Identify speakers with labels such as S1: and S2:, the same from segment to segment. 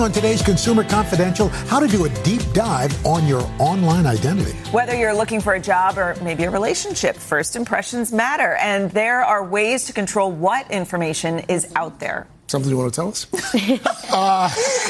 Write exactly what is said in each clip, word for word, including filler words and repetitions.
S1: On today's Consumer Confidential, how to do a deep dive on your online identity.
S2: Whether you're looking for a job or maybe a relationship, first impressions matter. And there are ways to control what information is out there.
S3: Something you want to tell us? uh,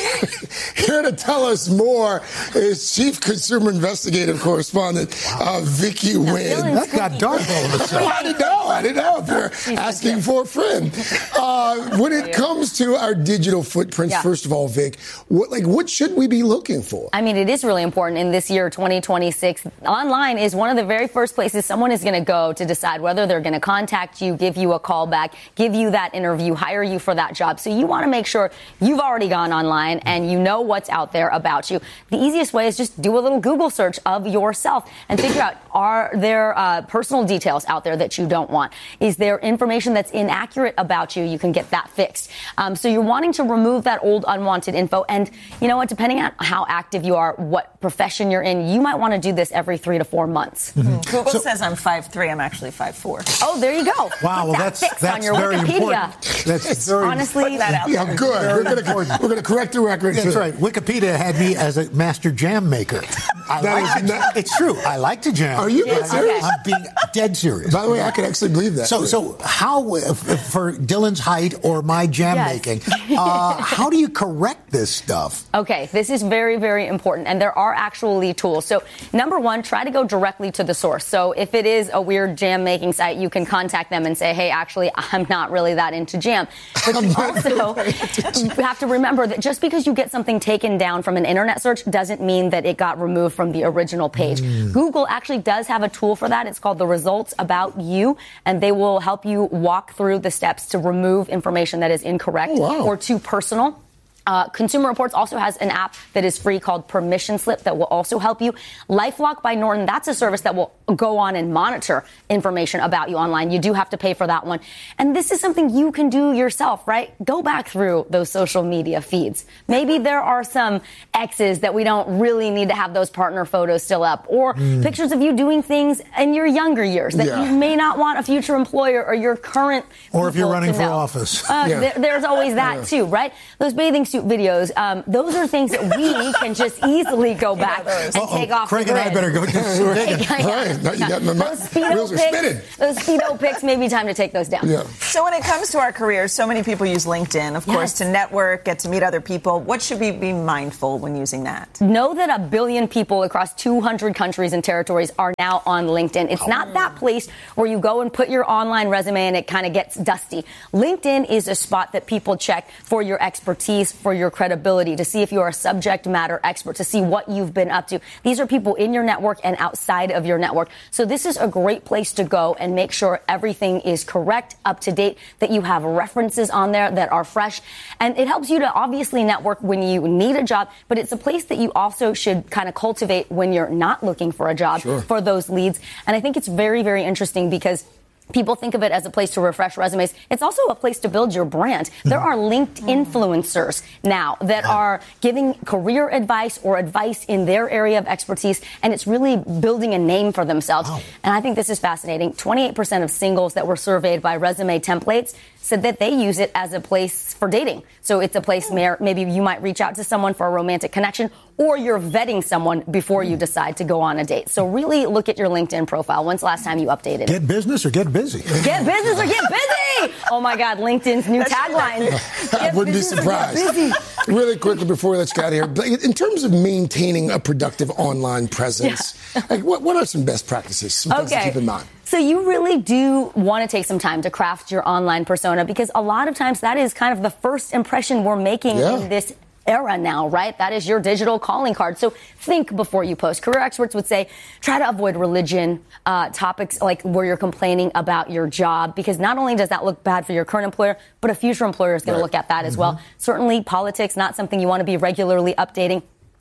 S3: here to tell us more is Chief Consumer Investigative Correspondent uh, Vicky Nguyen.
S1: That got dark all of a sudden.
S3: I didn't know. I didn't know if you're asking for a friend. Uh, when it comes to our digital footprints, yeah. first of all, Vic, what, like, what should we be looking for?
S4: I mean, it is really important in this year, twenty twenty-six. Online is one of the very first places someone is going to go to decide whether they're going to contact you, give you a call back, give you that interview, hire you for that job. So you want to make sure you've already gone online and you know what's out there about you. The easiest way is just do a little Google search of yourself and figure out, are there uh, personal details out there that you don't want? Is there information that's inaccurate about you? You can get that fixed. Um, so you're wanting to remove that old unwanted info. And you know what? Depending on how active you are, what profession you're in, you might want to do this every three to four months.
S2: Mm-hmm. Google so, says I'm five three. I'm actually five four.
S4: Oh, there you go.
S1: Wow, well,
S4: that
S1: that's, that's
S4: on your
S1: very
S4: Wikipedia.
S1: important. That's very
S4: Honestly,
S2: that out
S3: yeah,
S2: there.
S3: good. We're going to we're going to correct the record.
S1: That's right. Wikipedia had me as a master jam maker. I
S3: That
S1: like
S3: is
S1: to,
S3: not-
S1: it's true. I like to jam.
S3: Are you
S4: Yeah,
S3: being serious?
S1: I'm being dead serious.
S3: By the way, I can actually believe that.
S1: So, so how, if, for Dylan's height or my jam
S4: Yes.
S1: making, uh, how do you correct this stuff?
S4: Okay, this is very, very important, and there are actually tools. So, number one, try to go directly to the source. So, if it is a weird jam-making site, you can contact them and say, hey, actually, I'm not really that into jam. But you also have to remember that just because you get something taken down from an internet search doesn't mean that it got removed from the original page. Mm. Google actually does have a tool for that. It's called the Results About You, and they will help you walk through the steps to remove information that is incorrect
S3: oh, wow.
S4: or too personal. Uh, Consumer Reports also has an app that is free called Permission Slip that will also help you. LifeLock by Norton, that's a service that will go on and monitor information about you online. You do have to pay for that one. And this is something you can do yourself, right? Go back through those social media feeds. Maybe there are some exes that we don't really need to have those partner photos still up, or mm. pictures of you doing things in your younger years that
S3: yeah.
S4: you may not want a future employer or your current
S1: Or if you're running
S4: to
S1: for
S4: know.
S1: office.
S4: Uh,
S3: Yeah.
S4: there, there's always that
S3: Yeah.
S4: too, right? Those bathing suit videos, um, those are things that we can just easily go back and
S1: Uh-oh.
S4: take off
S1: Craig
S4: the
S1: and
S4: grid.
S1: I better go do some digging.
S4: Yeah, yeah.
S3: Right. Now you got my-
S4: those Speedo
S3: wheels are
S4: pics,
S3: spinning.
S4: Those Speedo pics, maybe time to take those down.
S3: Yeah.
S2: So when it comes to our careers, so many people use LinkedIn, of course,
S4: Yes.
S2: to network, get to meet other people. What should we be mindful when using that?
S4: Know that a billion people across two hundred countries and territories are now on LinkedIn. It's not that place where you go and put your online resume and it kind of gets dusty. LinkedIn is a spot that people check for your expertise, for your credibility, to see if you're a subject matter expert, to see what you've been up to. These are people in your network and outside of your network. So this is a great place to go and make sure everything is correct, up to date, that you have references on there that are fresh. And it helps you to obviously network when you need a job, but it's a place that you also should kind of cultivate when you're not looking for a job,
S3: sure.
S4: for those leads. And I think it's very, very interesting because people think of it as a place to refresh resumes. It's also a place to build your brand. There are linked influencers now that are giving career advice or advice in their area of expertise, and it's really building a name for themselves.
S1: Wow.
S4: And I think this is fascinating. twenty-eight percent of singles that were surveyed by Resume Templates said that they use it as a place for dating. So it's a place where maybe you might reach out to someone for a romantic connection, or you're vetting someone before you decide to go on a date. So really look at your LinkedIn profile. When's the last time you updated it?
S1: Get business or get busy.
S4: Get business or get busy! Oh my God, LinkedIn's new tagline.
S3: I
S4: Get
S3: wouldn't be
S4: business or get
S3: surprised.
S4: busy.
S3: Really quickly before we let you get out of here, but in terms of maintaining a productive online presence, like what, what are some best practices, some things to
S4: Okay.
S3: keep in mind?
S4: So you really do want to take some time to craft your online persona, because a lot of times that is kind of the first impression we're making
S3: Yeah.
S4: in this era now, right? That is your digital calling card. So think before you post. Career experts would say try to avoid religion, uh, topics like where you're complaining about your job, because not only does that look bad for your current employer, but a future employer is going
S3: Right.
S4: to look at that as
S3: Mm-hmm.
S4: well. Certainly politics, not something you want to be regularly updating.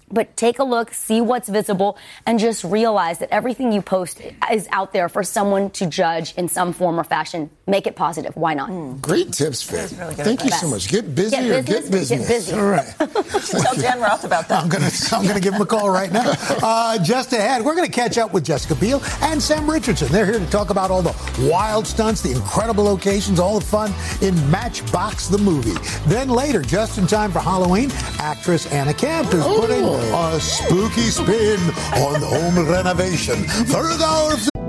S4: But take a look, see what's visible, and just realize that everything you post is out there for someone to judge in some form or fashion. Make it positive. Why not? Mm.
S3: Great tips, Vic. Really Thank you so much. Get busy
S4: get
S3: or
S4: business,
S3: get business.
S4: Get busy.
S1: All right.
S2: Tell Jen Roth about that.
S1: I'm going to I'm gonna give him a call right now. Uh, just ahead, we're going to catch up with Jessica Biel and Sam Richardson. They're here to talk about all the wild stunts, the incredible locations, all the fun in Matchbox the movie. Then later, just in time for Halloween, actress Anna Camp is putting a spooky spin on home renovation. Third hour of